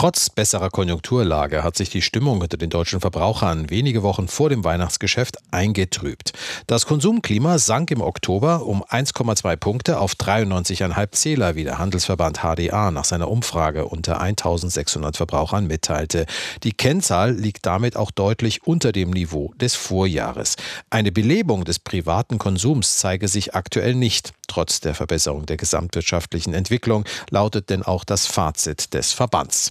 Trotz besserer Konjunkturlage hat sich die Stimmung unter den deutschen Verbrauchern wenige Wochen vor dem Weihnachtsgeschäft eingetrübt. Das Konsumklima sank im Oktober um 1,2 Punkte auf 93,5 Zähler, wie der Handelsverband HDA nach seiner Umfrage unter 1.600 Verbrauchern mitteilte. Die Kennzahl liegt damit auch deutlich unter dem Niveau des Vorjahres. Eine Belebung des privaten Konsums zeige sich aktuell nicht. Trotz der Verbesserung der gesamtwirtschaftlichen Entwicklung lautet denn auch das Fazit des Verbands.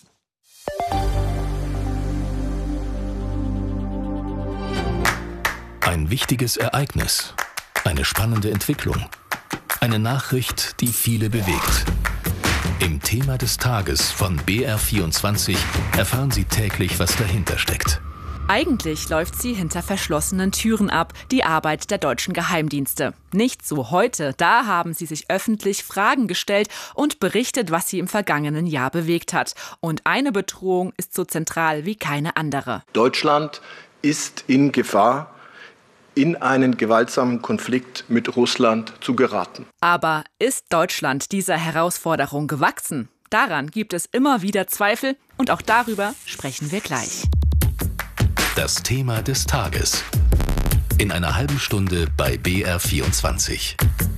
Ein wichtiges Ereignis, eine spannende Entwicklung, eine Nachricht, die viele bewegt. Im Thema des Tages von BR24 erfahren Sie täglich, was dahinter steckt. Eigentlich läuft sie hinter verschlossenen Türen ab, die Arbeit der deutschen Geheimdienste. Nicht so heute, da haben sie sich öffentlich Fragen gestellt und berichtet, was sie im vergangenen Jahr bewegt hat. Und eine Bedrohung ist so zentral wie keine andere. Deutschland ist in Gefahr, in einen gewaltsamen Konflikt mit Russland zu geraten. Aber ist Deutschland dieser Herausforderung gewachsen? Daran gibt es immer wieder Zweifel und auch darüber sprechen wir gleich. Das Thema des Tages. In einer halben Stunde bei BR24.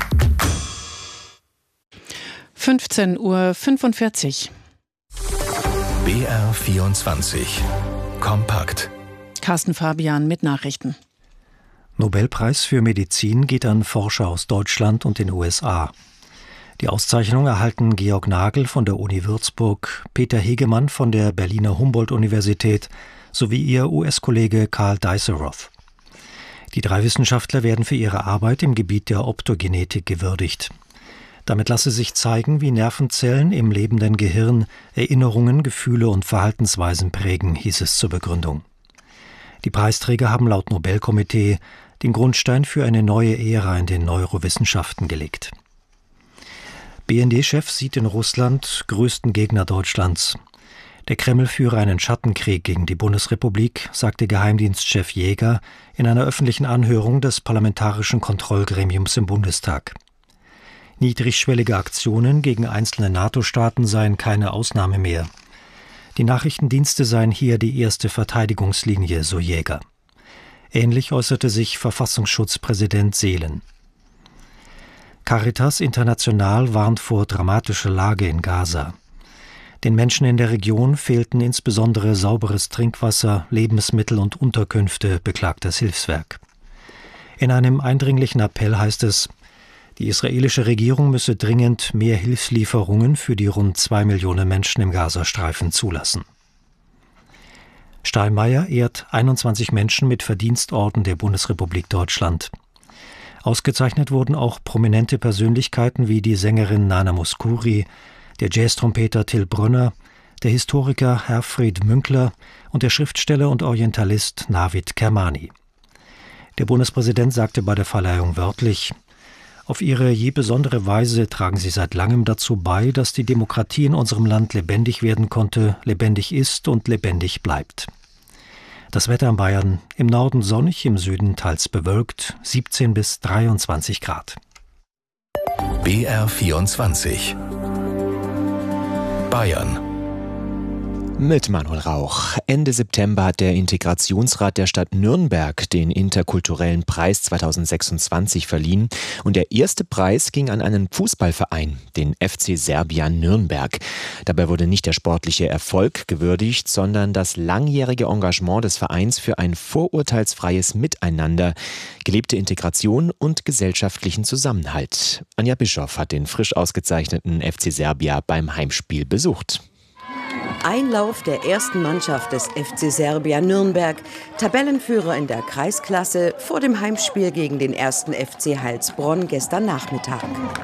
15:45 Uhr. BR24. Kompakt. Carsten Fabian mit Nachrichten. Nobelpreis für Medizin geht an Forscher aus Deutschland und den USA. Die Auszeichnung erhalten Georg Nagel von der Uni Würzburg, Peter Hegemann von der Berliner Humboldt-Universität sowie ihr US-Kollege Karl Diceroth. Die 3 Wissenschaftler werden für ihre Arbeit im Gebiet der Optogenetik gewürdigt. Damit lasse sich zeigen, wie Nervenzellen im lebenden Gehirn Erinnerungen, Gefühle und Verhaltensweisen prägen, hieß es zur Begründung. Die Preisträger haben laut Nobelkomitee den Grundstein für eine neue Ära in den Neurowissenschaften gelegt. BND-Chef sieht in Russland größten Gegner Deutschlands. Der Kreml führe einen Schattenkrieg gegen die Bundesrepublik, sagte Geheimdienstchef Jäger in einer öffentlichen Anhörung des Parlamentarischen Kontrollgremiums im Bundestag. Niedrigschwellige Aktionen gegen einzelne NATO-Staaten seien keine Ausnahme mehr. Die Nachrichtendienste seien hier die erste Verteidigungslinie, so Jäger. Ähnlich äußerte sich Verfassungsschutzpräsident Seelen. Caritas International warnt vor dramatischer Lage in Gaza. Den Menschen in der Region fehlten insbesondere sauberes Trinkwasser, Lebensmittel und Unterkünfte, beklagt das Hilfswerk. In einem eindringlichen Appell heißt es, die israelische Regierung müsse dringend mehr Hilfslieferungen für die rund 2 Millionen Menschen im Gazastreifen zulassen. Steinmeier ehrt 21 Menschen mit Verdienstorden der Bundesrepublik Deutschland. Ausgezeichnet wurden auch prominente Persönlichkeiten wie die Sängerin Nana Mouskouri, der Jazztrompeter Till Brönner, der Historiker Herfried Münkler und der Schriftsteller und Orientalist Navid Kermani. Der Bundespräsident sagte bei der Verleihung wörtlich, auf ihre je besondere Weise tragen sie seit langem dazu bei, dass die Demokratie in unserem Land lebendig werden konnte, lebendig ist und lebendig bleibt. Das Wetter in Bayern: im Norden sonnig, im Süden teils bewölkt, 17 bis 23 Grad. BR24 Bayern. Mit Manuel Rauch. Ende September hat der Integrationsrat der Stadt Nürnberg den Interkulturellen Preis 2026 verliehen. Und der erste Preis ging an einen Fußballverein, den FC Serbia Nürnberg. Dabei wurde nicht der sportliche Erfolg gewürdigt, sondern das langjährige Engagement des Vereins für ein vorurteilsfreies Miteinander, gelebte Integration und gesellschaftlichen Zusammenhalt. Anja Bischoff hat den frisch ausgezeichneten FC Serbia beim Heimspiel besucht. Einlauf der ersten Mannschaft des FC Serbia Nürnberg, Tabellenführer in der Kreisklasse, vor dem Heimspiel gegen den 1. FC Heilsbronn gestern Nachmittag.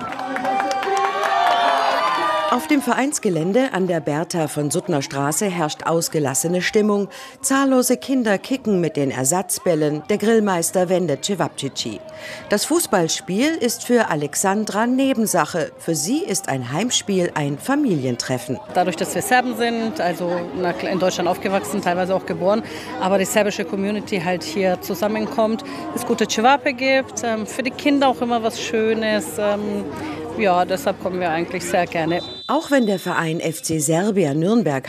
Auf dem Vereinsgelände an der Bertha von Suttner Straße herrscht ausgelassene Stimmung. Zahllose Kinder kicken mit den Ersatzbällen. Der Grillmeister wendet Cevapcici. Das Fußballspiel ist für Alexandra Nebensache. Für sie ist ein Heimspiel ein Familientreffen. Dadurch, dass wir Serben sind, also in Deutschland aufgewachsen, teilweise auch geboren, aber die serbische Community halt hier zusammenkommt, es gute Cevape gibt, für die Kinder auch immer was Schönes. Ja, deshalb kommen wir eigentlich sehr gerne. Auch wenn der Verein FC Serbia Nürnberg